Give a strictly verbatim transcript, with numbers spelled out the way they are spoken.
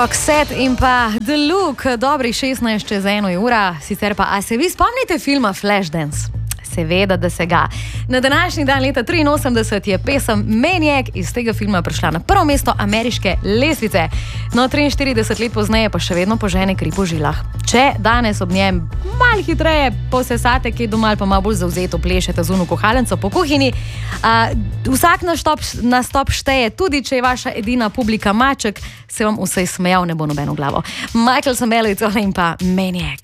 Roxette in pa The Look, dobrih šestnajst čez eno ura, sicer pa, a se vi spomnite filma Flashdance? Seveda, da se ga. Na današnji dan leta triinosemdeset je pesem Maniac iz tega filma prišla na prvo mesto ameriške lestvice. No, triinštirideset let pozneje pa še vedno požene kri po žilah. Če danes ob njem malo hitreje posesate, ki doma pa malo bolj zavzeto plešete z unu kohalenco po kuhinji, a, vsak nastop, nastop šteje, tudi če je vaša edina publika maček, se vam vsej smejal, ne bo nobeno glavo. Michael Samelov in pa Maniac.